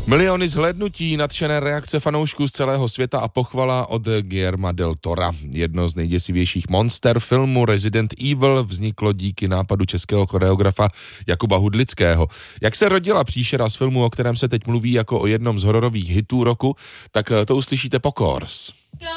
Miliony zhlédnutí, nadšené reakce fanoušků z celého světa a pochvala od Guillerma del Tora. Jedno z nejděsivějších monster filmu Resident Evil vzniklo díky nápadu českého choreografa Jakuba Hudlického. Jak se rodila příšera z filmu, o kterém se teď mluví jako o jednom z hororových hitů roku, tak to uslyšíte po Kors.